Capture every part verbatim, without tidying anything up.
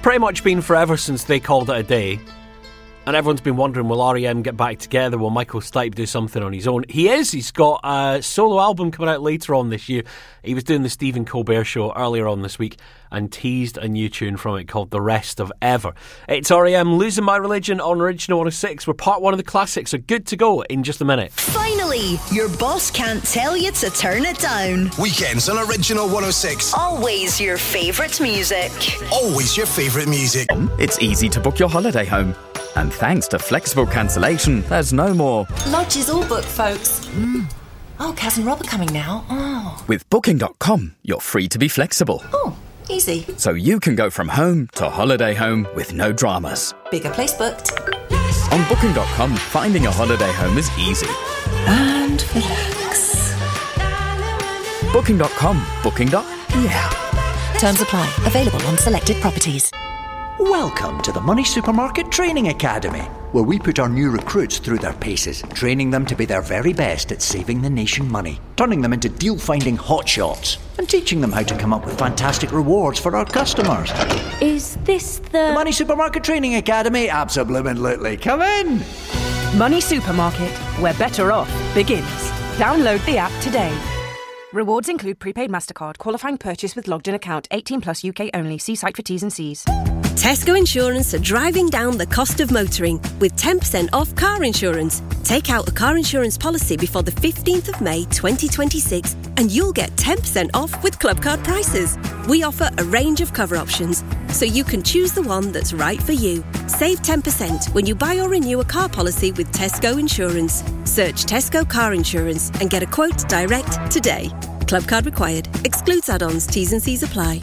pretty much been forever since they called it a day. And everyone's been wondering, will R E M get back together? Will Michael Stipe do something on his own? He is. He's got a solo album coming out later on this year. He was doing the Stephen Colbert Show earlier on this week and teased a new tune from it called The Rest of Ever. It's R E M, Losing My Religion on Original one oh six. We're part one of the classics, so good to go in just a minute. Finally, your boss can't tell you to turn it down. Weekends on Original one oh six. Always your favourite music. Always your favourite music. It's easy to book your holiday home. And thanks to flexible cancellation, there's no more Lodge is all booked, folks. Mm. Oh, Kaz and Rob are coming now. Oh. With Booking dot com, you're free to be flexible. Oh, easy. So you can go from home to holiday home with no dramas. Bigger place booked. On Booking dot com, finding a holiday home is easy. And relax. Booking dot com. Booking. Yeah. Terms apply. Available on selected properties. Welcome to the Money Supermarket Training Academy, where we put our new recruits through their paces, training them to be their very best at saving the nation money, turning them into deal-finding hotshots, and teaching them how to come up with fantastic rewards for our customers. Is this the... The Money Supermarket Training Academy? Absolutely. Come in! Money Supermarket, where better off begins. Download the app today. Rewards include prepaid MasterCard, qualifying purchase with logged-in account, eighteen plus U K only. See site for T's and C's. Tesco Insurance are driving down the cost of motoring with ten percent off car insurance. Take out a car insurance policy before the fifteenth of May twenty twenty-six and you'll get ten percent off with Club Card prices. We offer a range of cover options, so you can choose the one that's right for you. Save ten percent when you buy or renew a car policy with Tesco Insurance. Search Tesco Car Insurance and get a quote direct today. Club Card required. Excludes add-ons. T's and C's apply.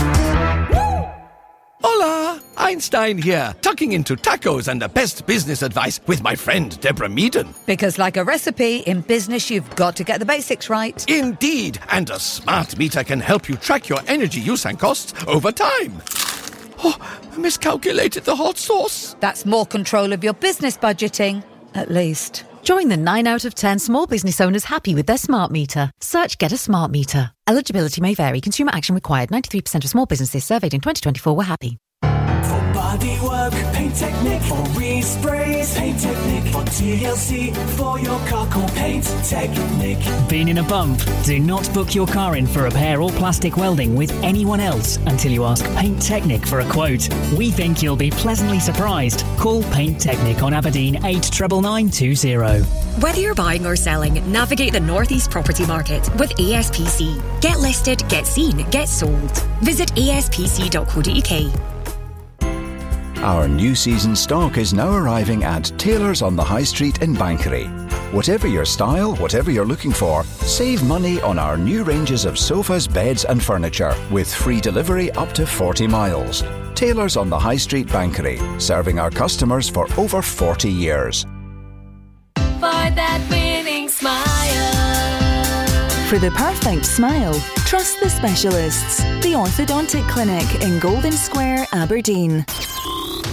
Hola! Einstein here, tucking into tacos and the best business advice with my friend Deborah Meaden. Because like a recipe, in business you've got to get the basics right. Indeed, and a smart meter can help you track your energy use and costs over time. Oh, I miscalculated the hot sauce. That's more control of your business budgeting, at least. Join the nine out of ten small business owners happy with their smart meter. Search Get a Smart Meter. Eligibility may vary. Consumer action required. ninety-three percent of small businesses surveyed in twenty twenty-four were happy. For bodywork, Paint Technique. For resprays, Paint Technique. For T L C, for your car, call Paint Technique. Been in a bump? Do not book your car in for repair or plastic welding with anyone else until you ask Paint Technique for a quote. We think you'll be pleasantly surprised. Call Paint Technique on Aberdeen eight nine nine two zero. Whether you're buying or selling, navigate the Northeast property market with A S P C. Get listed, get seen, get sold. Visit a s p c dot co dot u k. Our new season stock is now arriving at Taylor's on the High Street in Bankery. Whatever your style, whatever you're looking for, save money on our new ranges of sofas, beds and furniture with free delivery up to forty miles. Taylor's on the High Street, Bankery, serving our customers for over forty years. For that winning smile. For the perfect smile, trust the specialists. The Orthodontic Clinic in Golden Square, Aberdeen.